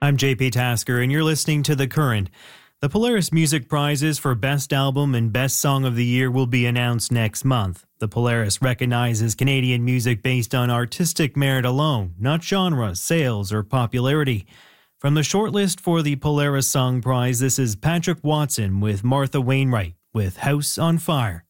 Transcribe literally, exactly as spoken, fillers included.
I'm J P Tasker, and you're listening to The Current. The Polaris Music Prizes for Best Album and Best Song of the Year will be announced next month. The Polaris recognizes Canadian music based on artistic merit alone, not genre, sales, or popularity. From the shortlist for the Polaris Song Prize, this is Patrick Watson with Martha Wainwright with House on Fire.